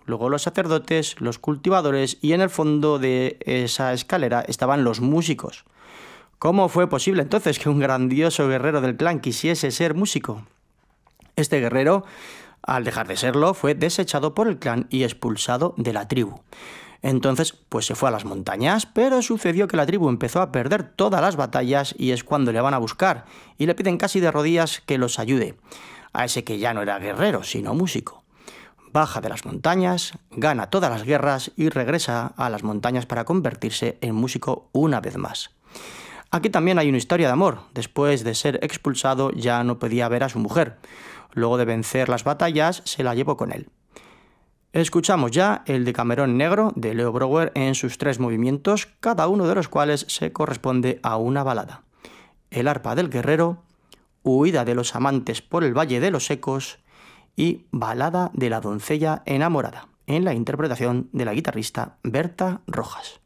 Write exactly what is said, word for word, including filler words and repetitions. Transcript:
luego los sacerdotes, los cultivadores y en el fondo de esa escalera estaban los músicos. ¿Cómo fue posible entonces que un grandioso guerrero del clan quisiese ser músico? Este guerrero, al dejar de serlo, fue desechado por el clan y expulsado de la tribu. Entonces, pues se fue a las montañas, pero sucedió que la tribu empezó a perder todas las batallas y es cuando le van a buscar y le piden casi de rodillas que los ayude, a ese que ya no era guerrero, sino músico. Baja de las montañas, gana todas las guerras y regresa a las montañas para convertirse en músico una vez más. Aquí también hay una historia de amor. Después de ser expulsado ya no podía ver a su mujer. Luego de vencer las batallas se la llevó con él. Escuchamos ya el Decamerón Negro de Leo Brouwer en sus tres movimientos, cada uno de los cuales se corresponde a una balada. El arpa del guerrero, Huida de los amantes por el Valle de los Ecos y Balada de la doncella enamorada, en la interpretación de la guitarrista Berta Rojas.